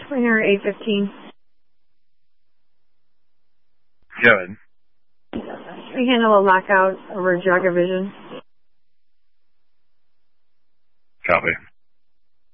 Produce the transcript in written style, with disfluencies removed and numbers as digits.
Springer 815. Good. We handle a lockout over jog vision. Copy.